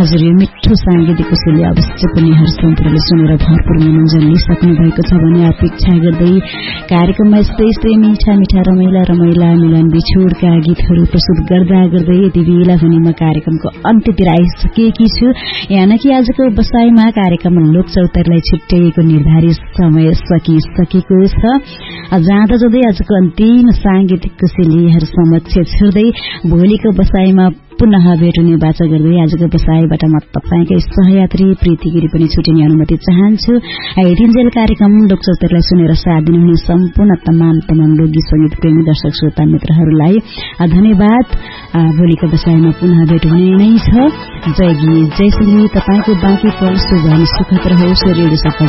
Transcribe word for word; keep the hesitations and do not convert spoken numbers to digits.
हजुर यो मिठो सांगीतिक कोसेली अवश्य पनि हर सम्पूर्णले सुनेर भरपूर मनोरञ्जन लिइसक्नु भएको छ भन्ने अपेक्षा गर्दै कार्यक्रममा यस्तै यस्तै मिठा मिठा रमाइला रमाइला मिलन बिछोडका गीतहरू प्रस्तुत गर्दा गर्दै यति बेला भने म कार्यक्रमको अन्त्यतिर आइसकेकी छु। यहाँ कि आजको बसाईमा कार्यक्रम लोकचौतारीलाई छुट्याइएको निर्धारित समय सकिसकेको छ। जाँदा जाँदै आजको अन्तिम सांगीतिक कोसेलीहरू समक्ष छोड्दै भोलिको बसाईमा पुनः भेट हुने बाचा गर्दै आजको बसाईबाट म तपाईंकै सहयात्री प्रीति गिरी पनि छुटिने अनुमति चाहन्छु। यतिन्जेल कार्यक्रम लोकचौतारीलाई सुनेर साथ दिनुहुने सम्पूर्ण तमाम तमाम लोकगीत संगीत प्रेमी दर्शक श्रोता मित्रहरूलाई धन्यवाद। भोलिको बसाईमा पुनः भेट हुने नै छ। जय गीत जय सङ्गीत, तपाईंको बाँकी पल शुभ अनि सुखद रहोस्। रेडियो